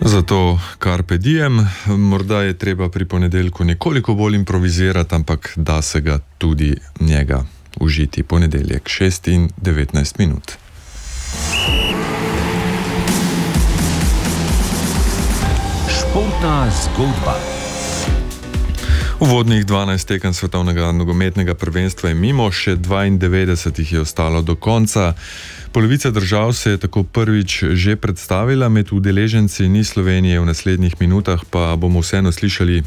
Zato carpe diem, morda je treba pri ponedeljku nekoliko bolj improvizirati, ampak da se ga tudi njega užiti. Ponedeljek 6:19 minut. Športna zgodba. Uvodnih 12 tekem svetovnega nogometnega prvenstva je mimo, še 92 jih je ostalo do konca. Polovica držav se je tako prvič že predstavila, med udeleženci ni Slovenije. V naslednjih minutah pa bomo vseeno slišali,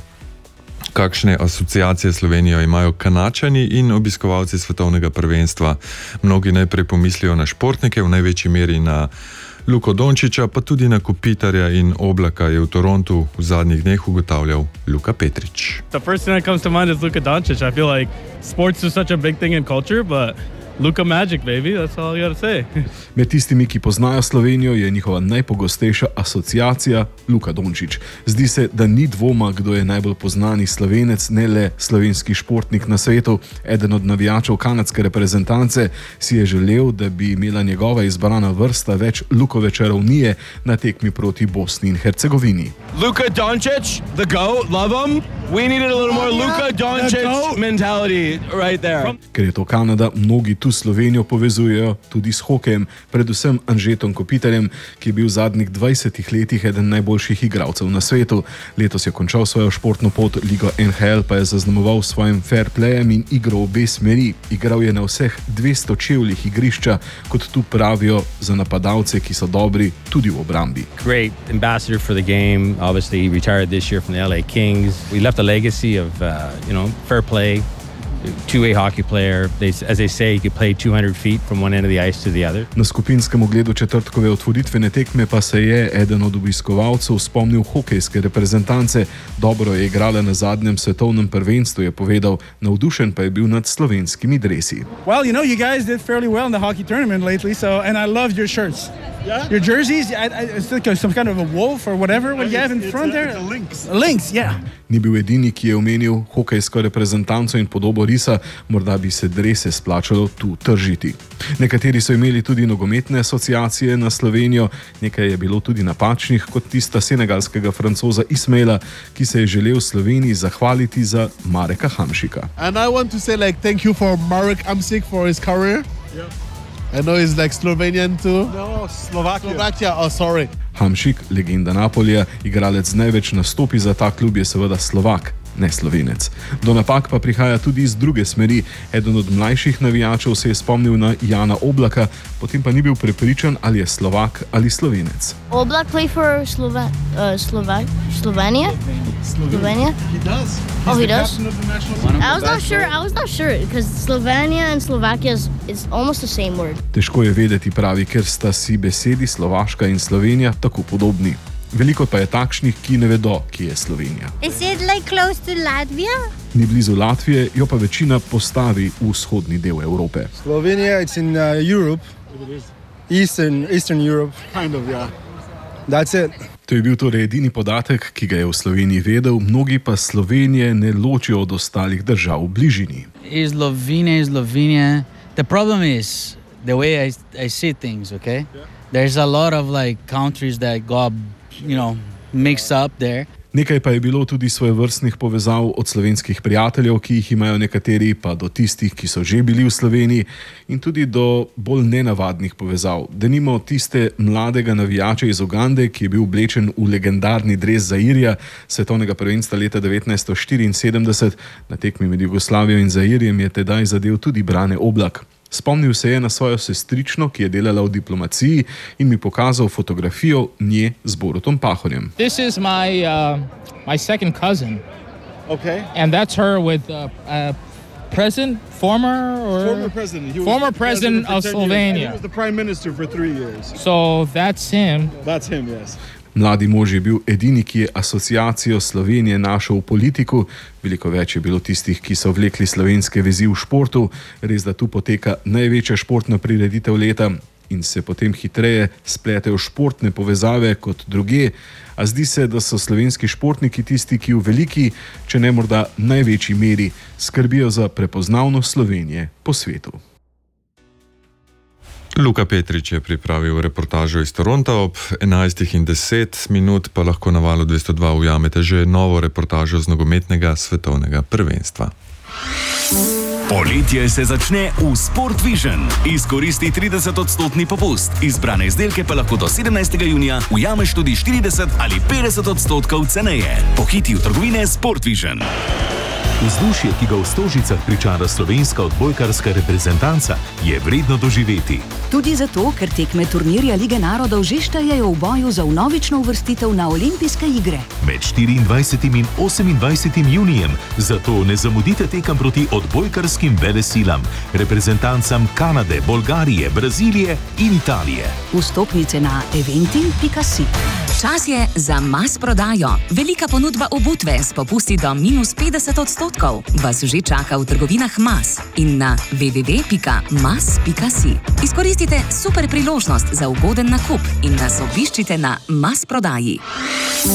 kakšne asociacije Slovenijo imajo Kanačani in obiskovalci svetovnega prvenstva. Mnogi najprej pomislijo na športnike, v največji meri na Luko Dončića, pa tudi na Kopitarja in Oblaka, je v Torontu v zadnjih dneh ugotavljal Luka Petrič. The first thing that comes to mind is Luka Doncic. I feel like sports is such a big thing in culture, but Luka Magic, baby, that's all you gotta say. Med tistimi, ki poznajo Slovenijo, je njihova najpogostejša asociacija Luka Dončić. Zdi se, da ni dvoma, kdo je najbolj poznani Slovenec, ne le slovenski športnik na svetu. Eden od navijačev kanadske reprezentance si je želel, da bi imela njegova izbrana vrsta več Lukove čarovnije na tekmi proti Bosni in Hercegovini. Luka Doncic, the GOAT, love him. We needed a little more Luka Doncic mentality right there. Ker je to Kanada, mnogi tu Slovenijo povezujejo tudi s hokejem, predvsem Anžetom Kopitarjem, ki je bil v zadnjih 20 letih eden najboljših igralcev na svetu. Letos je končal svojo športno pot, ligo NHL pa je zaznamoval s svojim fair playem in igro obe smeri. Igral je na vseh 200 čevljih igrišča, kot tu pravijo, za napadalce, ki so dobri tudi v obrambi. Great ambassador for the game. Obviously he retired this year from the LA Kings. We left a legacy of fair play. Two-way hockey player. As they say, he could play 200 feet from one end of the ice to the other. Na skupinskem ogledu četrtkove otvoritvene tekme pa se je eden od obiskovalcev spomnil hokejske reprezentance. Dobro je igrala na zadnjem svetovnem prvenstvu, je povedal, navdušen pa je bil nad slovenskimi dresi. Well, you guys did fairly well in the hockey tournament lately, and I loved your shirts. Yeah? Your jerseys, it's like some kind of a wolf or whatever what you have in front there. It's a lynx. A lynx, yeah. Ni bil edini, ki je omenil hokejsko reprezentanco in podobo risa, morda bi se drese splačalo tu tržiti. Nekateri so imeli tudi nogometne asociacije na Slovenijo, nekaj je bilo tudi napačnih, kot tista senegalskega Francoza Ismaila, ki se je želel Sloveniji zahvaliti za Mareka Hamšika. And I want to say thank you for Marek Hamšik for his career. Yeah. I know he's Slovenian too. No, Slovakia. Slovakia, oh sorry. Hamšik, legenda Napolija, igralec z največ nastopi za ta klub, je seveda Slovak, ne Slovenec. Do napak pa prihaja tudi iz druge smeri. Eden od mlajših navijačev se je spomnil na Jana Oblaka, potem pa ni bil prepričan, ali je Slovak ali Slovenec. Oblak play for Slovenia? Slovenia? He does. Oh, he does? Captain of the national team. I was not sure because Slovenia and Slovakia is almost the same word. Težko je vedeti, pravi, ker sta si besedi Slovaška in Slovenija tako podobni. Veliko pa je takšnih, ki ne vedo, kje je Slovenija. Is it close to Latvia? Ni blizu Latvije, jo pa večina postavi v vzhodni del Evrope. Slovenija je in Europe. Eastern Europe. Kind of, yeah. That's it. To je bil torej edini podatek, ki ga je v Sloveniji vedel, mnogi pa Slovenije ne ločijo od ostalih držav v bližini. Slovenija. The problem is the way I see things, okay? Yeah. There's a lot of countries that got, mixed up there. Nekaj pa je bilo tudi svojevrstnih povezav od slovenskih prijateljev, ki jih imajo nekateri, pa do tistih, ki so že bili v Sloveniji, in tudi do bolj nenavadnih povezav. Denimo tiste mladega navijača iz Ugande, ki je bil oblečen v legendarni dres Zairja, svetovnega prvenstva leta 1974. Na tekmi med Jugoslavijo in Zairjem je tedaj zadel tudi Brane Oblak. Spomnil se je na svojo sestrično, ki je delala v diplomaciji, in mi pokazal fotografijo nje z Borutom Pahorjem. This is my second cousin. Okay. And that's her with former president of Slovenia. He was the prime minister for 3 years. So that's him. That's him, yes. Mladi mož je bil edini, ki je asociacijo Slovenije našel v politiku. Veliko več je bilo tistih, ki so vlekli slovenske vezi v športu. Res, da tu poteka največja športna prireditev leta in se potem hitreje spletejo športne povezave kot druge. A zdi se, da so slovenski športniki tisti, ki v veliki, če ne morda največji meri, skrbijo za prepoznavnost Slovenije po svetu. Luka Petrič je pripravil reportažo iz Toronta, ob 11:10 pa lahko na valu 202 ujamete že novo reportažo z nogometnega svetovnega prvenstva. Poletje se začne v Sport Vision. Izkoristi 30% popust. Izbrane izdelke pa lahko do 17. junija ujameš tudi 40 ali 50% ceneje. Pohiti v trgovine Sport Vision. Vzdušje, ki ga v Stožicah pričara slovenska odbojkarska reprezentanca, je vredno doživeti. Tudi zato, ker tekme turnirja Lige narodov že štejejo v boju za vnovično uvrstitev na olimpijske igre. Med 24. in 28. junijem, zato ne zamudite tekem proti odbojkarskim velesilam, reprezentancam Kanade, Bolgarije, Brazilije in Italije. Vstopnice na eventim.si. Čas je za mas prodajo. Velika ponudba obutve s popusti do -50% vas že čaka v trgovinah Mas in na www.mas.si. Izkoristite super priložnost za ugoden nakup in nas obiščite na Mas prodaji.